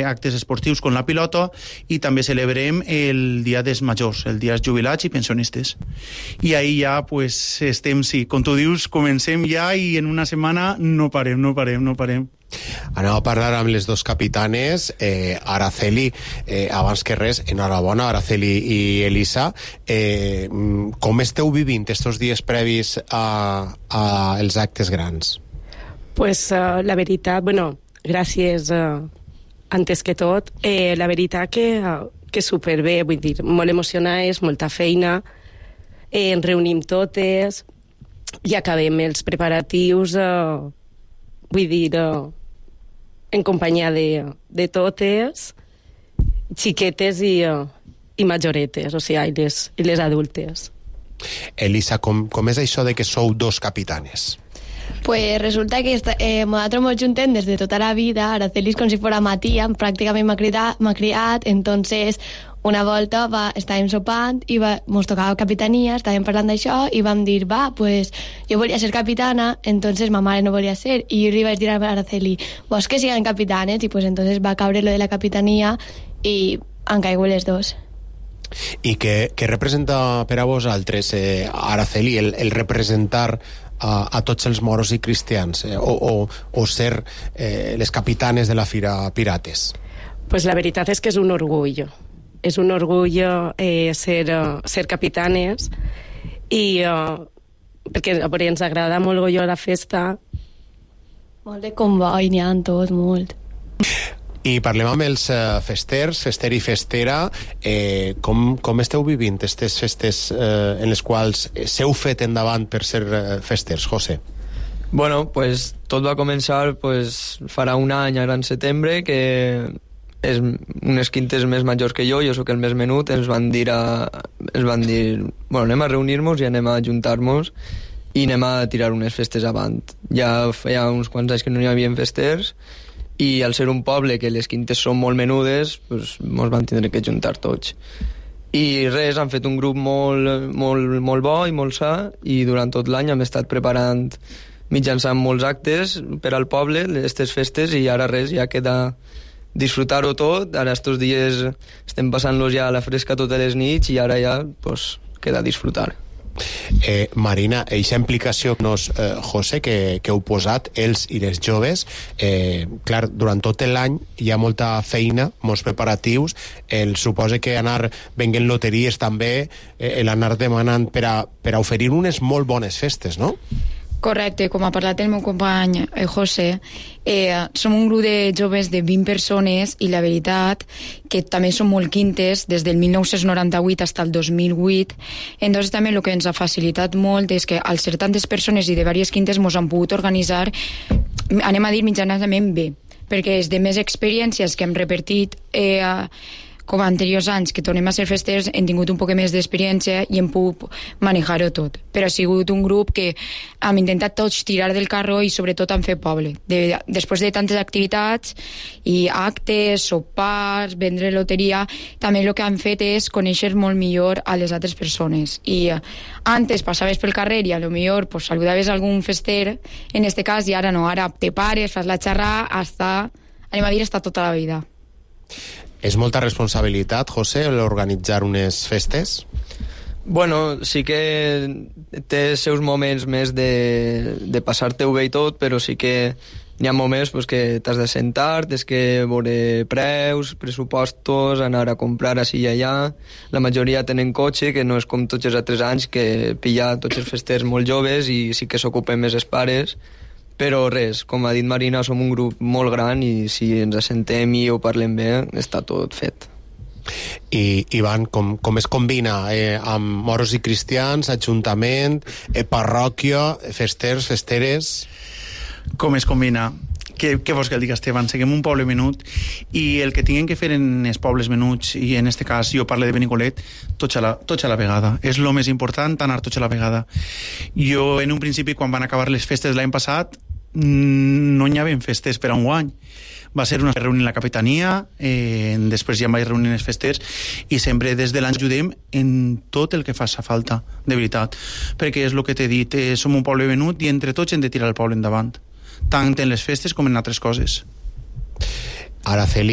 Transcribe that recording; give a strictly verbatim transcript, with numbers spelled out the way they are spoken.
actes esportius com la pilota i també celebrem el dia dels majors, el dia dels jubilats i pensionistes. I ahir ja pues, estem, sí, com tu dius, comencem ja i en una setmana no parem, no parem, no parem. Anem a parlar amb les dos capitanes. eh, Araceli, eh, abans que res, enhorabona, Araceli i Elisa. Eh, com esteu vivint estos dies previs a, a els actes grans? Pues uh, la veritat, bueno, gràcies uh, antes que tot, eh, la veritat que, uh, que superbé, vull dir, molt emocionades, molta feina, eh, ens reunim totes i acabem els preparatius, uh, vull dir, uh, en companyia de, de totes, xiquetes i, uh, i majoretes, o sigui, i les, i les adultes. Elisa, com, com és això de que sou dos capitanes? Pues resulta que eh, nosaltres ens juntem des de tota la vida. Araceli és com si fos Matia, pràcticament m'ha criat, m'ha criat, entonces una volta va, estàvem sopant i va, ens tocava capitania, estàvem parlant d'això i vam dir, va, pues jo volia ser capitana, entonces ma mare no volia ser, i jo li vaig dir a Araceli, vols que siguin capitanes? I pues entonces va caure lo de la capitania i han caigut les dos. I què, què representa per a vosaltres, eh, Araceli, el, el representar a, a tots els moros i cristians, eh, o, o, o ser eh, les capitanes de la Fira Pirates? Pues la veritat és que és un orgull. És un orgull eh, ser, uh, ser capitanes i uh, perquè a veure, ens agrada molt golló la festa. Molt de comboi, n'hi ha tot, molt. I parlem amb els uh, festers, fester i festera. Eh, com, com esteu vivint aquestes festes eh, en les quals s'heu fet endavant per ser uh, festers, José? Bueno, pues tot va començar pues, farà un any, ara en setembre, que és unes quintes més majors que jo, jo sóc el més menut, ens van dir, a, ens van dir bueno, anem a reunir-nos i anem a ajuntar-nos i anem a tirar unes festes avant. Ja feia uns quants anys que no hi havia festers i al ser un poble que les quintes són molt menudes, pues, ens van tindre que juntar tots. I res, han fet un grup molt, molt, molt bo i molt sa i durant tot l'any hem estat preparant mitjançant molts actes per al poble, aquestes festes, i ara res, ja queda disfrutar-ho tot. Ara estos dies estem passant-los ja a la fresca totes les nits i ara ja pues, queda disfrutar. Eh, Marina, eixa implicació nos, eh, José, que, que heu posat els i les joves, eh, clar, durant tot l'any hi ha molta feina, molts preparatius, el suposa que anar venguent loteries també, eh, l'anar demanant per a, per a oferir unes molt bones festes, no? Correcte, com ha parlat el meu company eh, José, eh, som un grup de joves de vint persones i la veritat que també som molt quintes des del mil nou-cents noranta-vuit fins al dos mil vuit. Entonces també el que ens ha facilitat molt és que al ser tantes persones i de diverses quintes ens han pogut organitzar, anem a dir mitjanament bé, perquè és de més experiències que hem repetit eh, com a anteriors anys que tornem a ser festers, hem tingut un poc més d'experiència i hem pogut manejar-ho tot. Però ha sigut un grup que hem intentat tots tirar del carro i sobretot hem fet poble. De, després de tantes activitats i actes, sopars, vendre loteria, també el que han fet és conèixer molt millor a les altres persones. I antes passaves pel carrer i a lo millor pues, saludaves algun fester, en este cas, i ara no, ara te pares, fas la xarra, hasta, anem a dir, hasta tota la vida. És molta responsabilitat, José, l'organitzar unes festes? Bueno, sí que té seus moments més de, de passar-te-ho bé i tot, però sí que n'hi ha moments pues, que t'has de sentar, tens que veure preus, pressupostos, anar a comprar així i allà. La majoria tenen cotxe, que no és com tots els altres anys, que pilla tots els festers molt joves i sí que s'ocupen més els pares. Però res, com ha dit Marina, som un grup molt gran i si ens assentem i ho parlem bé, està tot fet. I, Ivan, com, com es combina eh, amb moros i cristians, ajuntament, eh, parròquia, festers, festeres? Com es combina? Què, què vols que el diga, Esteban? Seguim un poble menut i el que tinguem que fer en els pobles menuts, i en este cas jo parlo de Benicolet, tots a la, tots a la vegada. És el més important, anar tots a la vegada. Jo, en un principi, quan van acabar les festes l'any passat, no hi havia festes per a un guany. Va ser una reunió en la capitania, eh, després ja em vaig reunir en els festers i sempre des de l'any ajudem en tot el que faça falta, de veritat. Perquè és el que t'he dit, eh, som un poble venut i entre tots hem de tirar el poble endavant, tant en les festes com en altres coses. Araceli,